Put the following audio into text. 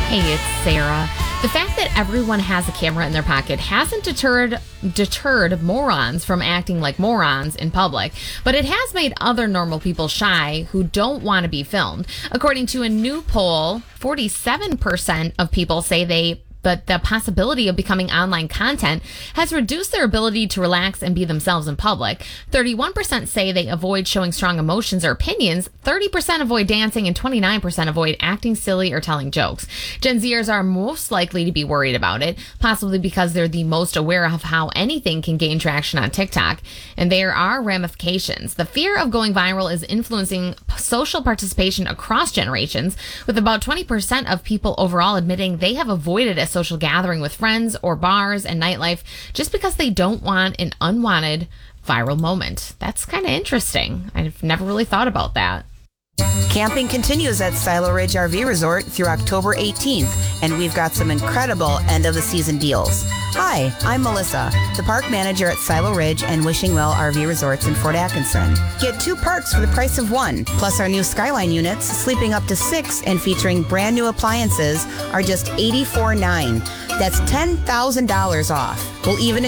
Hey, it's Sarah. The fact that everyone has a camera in their pocket hasn't deterred morons from acting like morons in public, but it has made other normal people shy who don't want to be filmed. According to a new poll, 47% of people say but the possibility of becoming online content has reduced their ability to relax and be themselves in public. 31% say they avoid showing strong emotions or opinions, 30% avoid dancing, and 29% avoid acting silly or telling jokes. Gen Zers are most likely to be worried about it, possibly because they're the most aware of how anything can gain traction on TikTok. And there are ramifications. The fear of going viral is influencing social participation across generations, with about 20% of people overall admitting they have avoided a social gathering with friends or bars and nightlife just because they don't want an unwanted viral moment. That's kind of interesting. I've never really thought about that. Camping continues at Silo Ridge RV Resort through October 18th, and we've got some incredible end-of-the-season deals. Hi, I'm Melissa, the park manager at Silo Ridge and Wishing Well RV Resorts in Fort Atkinson. Get 2 parks for the price of 1, plus our new Skyline units, sleeping up to 6 and featuring brand new appliances, are just $84.9. That's $10,000 off. We'll even